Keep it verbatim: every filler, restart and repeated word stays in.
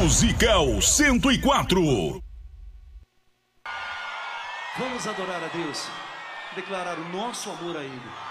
Musical cento e quatro. Vamos adorar a Deus, declarar o nosso amor a Ele.